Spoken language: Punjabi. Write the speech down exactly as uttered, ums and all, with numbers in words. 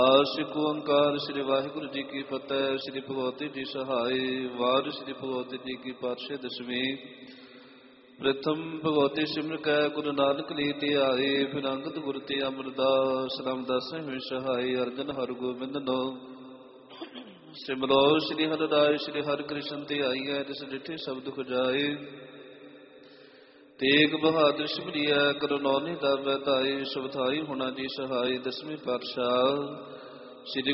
ਆਸ਼ਿਕ ਓੰਕਾਰ ਸ੍ਰੀ ਵਾਹਿਗੁਰੂ ਜੀ ਕੀ ਫਤਿਹ। ਸ੍ਰੀ ਭਗਵਤੀ ਜੀ ਸਹਾਈ। ਵਾਰ ਸ੍ਰੀ ਭਗਵਤੀ ਜੀ ਕੀ ਪਾਤਸ਼ਾਹ ਦਸਵੀਂ। ਪ੍ਰਥਮ ਭਗਵਤੀ ਸਿਮਰ ਕੈ ਗੁਰੂ ਨਾਨਕ ਲੀ ਧਿਆਏ। ਫਿਰ ਅੰਗਦ ਗੁਰ ਤੇ ਅਮਰਦਾਸ ਰਾਮਦਾਸਹਿ ਹੋਇ ਸਹਾਈ। ਅਰਜਨ ਹਰਿ ਗੋਬਿੰਦ ਨੋ ਸਿਮਰੋ ਸ੍ਰੀ ਹਰਿ ਰਾਇ। ਸ੍ਰੀ ਹਰਿ ਕ੍ਰਿਸ਼ਨ ਧਿਆਈਐ ਤਿਸ ਡਿਠੇ ਸਬਦ ਖੁਜਾਏ। ਤੇਗ ਬਹਾਦਰ ਸਿਮਰਿਐ ਕਰੋ ਨੌ ਨਿਧਾਵੈ ਤਾਈ। ਸੁਭ ਥਾਈ ਹੋਣਾ ਜੀ ਸਹਾਈ। ਦਸਵੀਂ ਪਾਤਸ਼ਾਹ ਸ੍ਰੀ